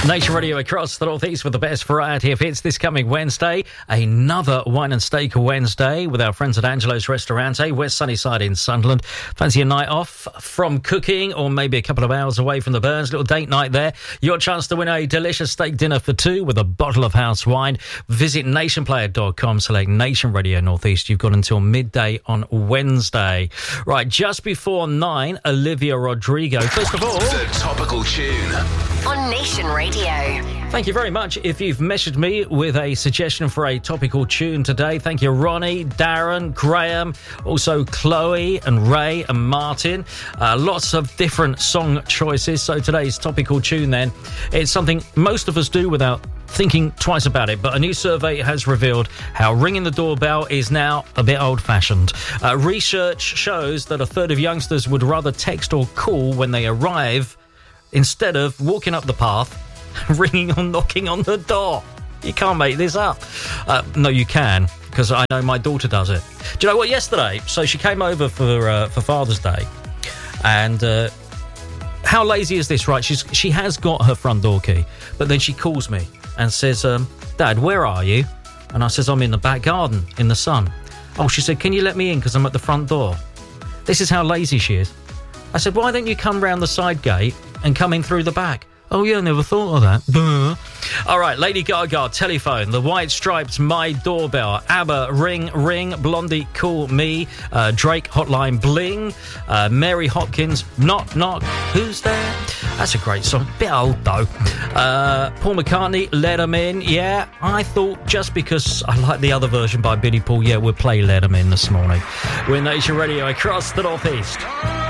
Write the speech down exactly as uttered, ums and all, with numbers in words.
Nation Radio across the Northeast with the best variety of hits this coming Wednesday. Another Wine and Steak Wednesday with our friends at Angelo's Ristorante, West Sunnyside in Sunderland. Fancy a night off from cooking or maybe a couple of hours away from the Burns? Little date night there. Your chance to win a delicious steak dinner for two with a bottle of house wine. Visit nation player dot com, select Nation Radio Northeast. You've got until midday on Wednesday. Right, just before nine, Olivia Rodrigo. First of all, the topical tune on Nation Radio. Thank you very much. If you've messaged me with a suggestion for a topical tune today, thank you, Ronnie, Darren, Graham, also Chloe and Ray and Martin. Uh, lots of different song choices. So today's topical tune then, it's something most of us do without thinking twice about it, but a new survey has revealed how ringing the doorbell is now a bit old-fashioned. Uh, research shows that a third of youngsters would rather text or call when they arrive instead of walking up the path, ringing or knocking on the door. You can't make this up. Uh, no, you can, because I know my daughter does it. Do you know what, yesterday, so she came over for uh, for Father's Day, and uh, how lazy is this, right? She's She has got her front door key, but then she calls me and says, um, Dad, where are you? And I says, I'm in the back garden, in the sun. Oh, she said, can you let me in, because I'm at the front door? This is how lazy she is. I said, why don't you come round the side gate and come in through the back? Oh, yeah, never thought of that. Duh. All right, Lady Gaga, telephone, The White Stripes, My Doorbell, ABBA, Ring, Ring, Blondie, Call Me, uh, Drake, Hotline Bling, uh, Mary Hopkins, Knock, Knock, Who's There? That's a great song. Bit old, though. Uh, Paul McCartney, Let 'Em In. Yeah, I thought just because I like the other version by Billy Paul, yeah, we'll play Let 'Em In this morning. We're Nation Radio across the Northeast.